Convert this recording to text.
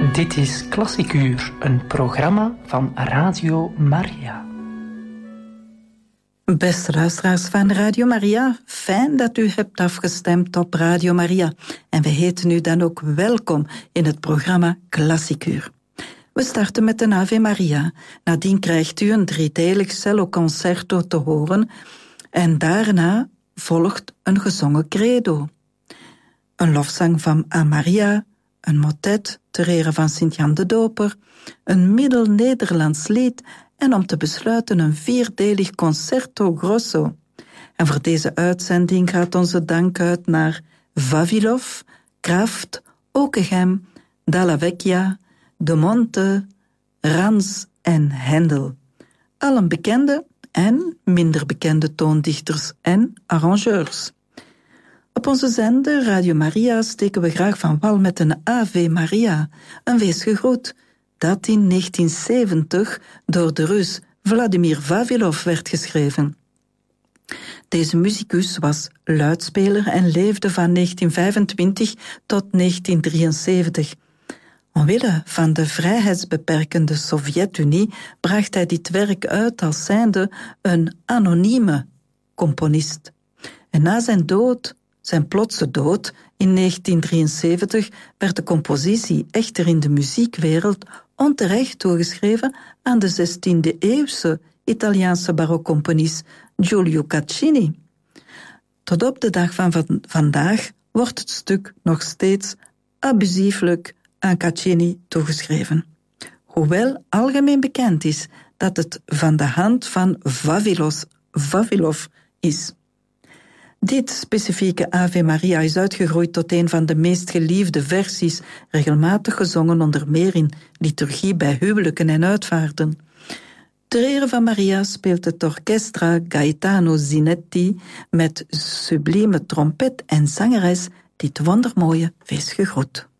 Dit is Klassikuur, een programma van Radio Maria. Beste luisteraars van Radio Maria, fijn dat u hebt afgestemd op Radio Maria. En we heten u dan ook welkom in het programma Klassikuur. We starten met een Ave Maria. Nadien krijgt u een driedelig celloconcerto te horen. En daarna volgt een gezongen credo. Een lofzang van A Maria, een motet ter ere van Sint-Jan de Doper, een middel-Nederlands lied en om te besluiten een vierdelig concerto grosso. En voor deze uitzending gaat onze dank uit naar Vavilov, Kraft, Okeghem, Dalla Vecchia, De Monte, Rans en Hendel. Allen bekende en minder bekende toondichters en arrangeurs. Op onze zender Radio Maria steken we graag van wal met een Ave Maria, een wees gegroet, dat in 1970 door de Rus Vladimir Vavilov werd geschreven. Deze musicus was luidspeler en leefde van 1925 tot 1973. Omwille van de vrijheidsbeperkende Sovjet-Unie bracht hij dit werk uit als zijnde een anonieme componist. En na zijn plotse dood in 1973 werd de compositie echter in de muziekwereld onterecht toegeschreven aan de 16e-eeuwse Italiaanse barokcomponist Giulio Caccini. Tot op de dag van vandaag wordt het stuk nog steeds abusieflijk aan Caccini toegeschreven. Hoewel algemeen bekend is dat het van de hand van Vavilov is. Dit specifieke Ave Maria is uitgegroeid tot een van de meest geliefde versies, regelmatig gezongen onder meer in liturgie bij huwelijken en uitvaarten. Ter ere van Maria speelt het orchestra Gaetano Zinetti met sublieme trompet en zangeres dit wondermooie wees gegroet.